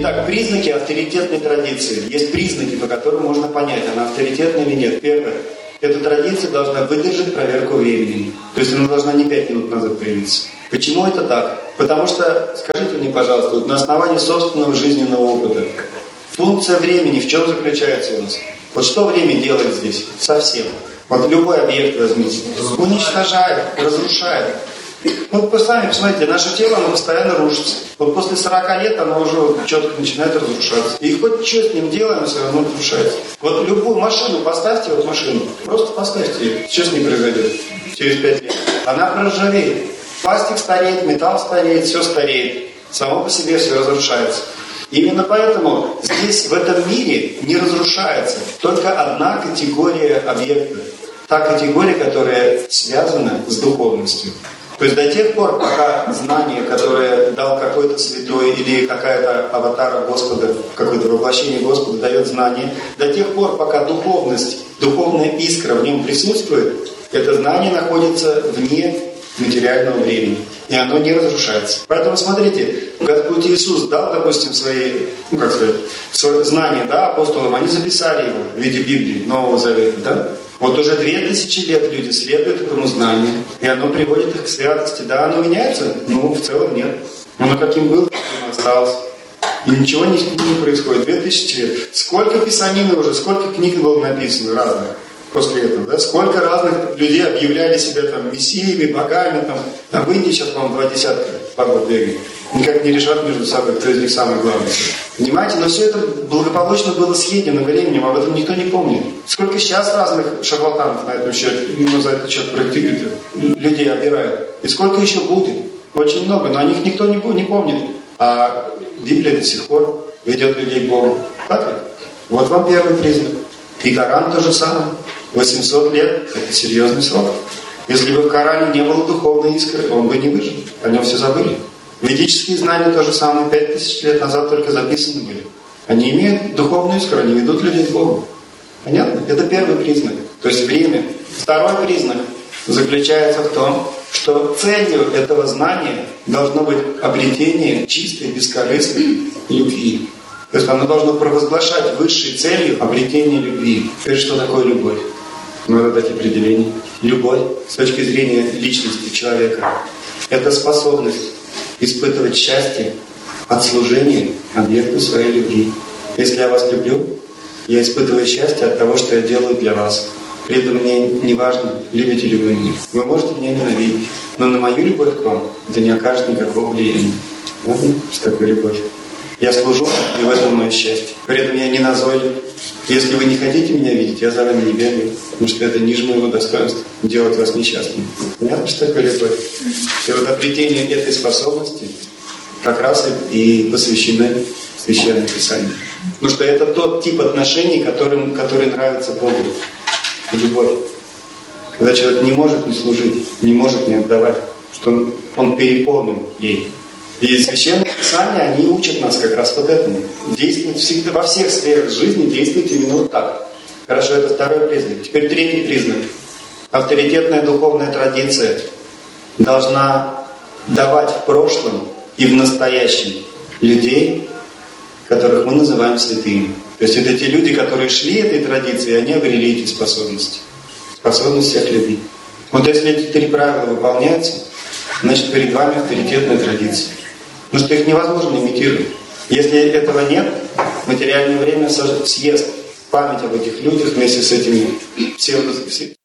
Итак, признаки авторитетной традиции. Есть признаки, по которым можно понять, она авторитетна или нет. Первое. Эта традиция должна выдержать проверку времени. То есть она должна не 5 минут назад появиться. Почему это так? Потому что, скажите мне, пожалуйста, вот на основании собственного жизненного опыта, функция времени в чем заключается у нас? Вот что время делает здесь? Совсем. Вот любой объект возьмите. Уничтожает, разрушает. Вот вы сами посмотрите, наше тело, оно постоянно рушится. Вот после 40 лет оно уже четко начинает разрушаться. И хоть что с ним делаем, оно все равно разрушается. Вот любую машину поставьте, вот машину, просто поставьте ее. Что с ней произойдет через 5 лет? Она проржавеет. Пластик стареет, металл стареет, все стареет. Само по себе все разрушается. Именно поэтому здесь, в этом мире, не разрушается только одна категория объекта. Та категория, которая связана с духовностью. То есть до тех пор, пока знание, которое дал какой-то святой или какая-то аватара Господа, какое-то воплощение Господа дает знание, до тех пор, пока духовность, духовная искра в нем присутствует, это знание находится вне материального времени. И оно не разрушается. Поэтому смотрите, Господь Иисус дал, допустим, свои знания, да, апостолам, они записали его в виде Библии, Нового Завета, да? Вот уже 2000 лет люди следуют этому знанию, и оно приводит их к святости. Да, оно меняется? Ну, в целом нет. Оно каким было, таким осталось. И ничего не происходит. 2000 лет. Сколько писанины уже, сколько книг было написано разных после этого, да? Сколько разных людей объявляли себя там мессиями, богами, там в Индии сейчас, по-моему, 20 богов бегает. Никак не решат между собой, кто из них самый главный. Понимаете, но все это благополучно было съедено временем, об этом никто не помнит. Сколько сейчас разных шарлатанов на этом счете, за этот счет практикуют, людей обирают. И сколько еще будет? Очень много, но о них никто не помнит. А Библия до сих пор ведет людей к Богу. Так ли? Вот вам первый признак. И Коран то же самое. 800 лет – это серьезный срок. Если бы в Коране не было духовной искры, он бы не выжил. О нем все забыли. Ведические знания то же самое 5000 лет назад только записаны были. Они имеют духовную искру, они ведут людей к Богу. Понятно? Это первый признак. То есть время. Второй признак заключается в том, что целью этого знания должно быть обретение чистой, бескорыстной любви. То есть оно должно провозглашать высшей целью обретение любви. Теперь что такое любовь? Надо дать определение. Любовь с точки зрения личности человека – это способность испытывать счастье от служения объекту своей любви. Если я вас люблю, я испытываю счастье от того, что я делаю для вас. При этом мне не важно, любите ли вы меня. Вы можете меня ненавидеть, но на мою любовь к вам это не окажет никакого влияния. Вот что такое любовь. Я служу, и в этом мое счастье. При этом я не назойлив. Если вы не хотите меня видеть, я за вами не бегаю, потому что это ниже моего достоинства делать вас несчастным. Понятно, что такое любовь? И вот обретение этой способности как раз и посвящены Священное Писание. Потому что это тот тип отношений, который нравится Богу. Любовь. Когда человек не может не служить, не может не отдавать, что он переполнен ей. И Священное Писание, они учат нас как раз вот этому. Действовать всегда, во всех сферах жизни действовать именно вот так. Хорошо, это второй признак. Теперь третий признак. Авторитетная духовная традиция должна давать в прошлом и в настоящем людей, которых мы называем святыми. То есть это те люди, которые шли этой традицией, они обрели эти способности. Способность всех любви. Вот если эти 3 правила выполняются, значит перед вами авторитетная традиция. Потому что их невозможно имитировать. Если этого нет, материальное время съест память об этих людях вместе с этими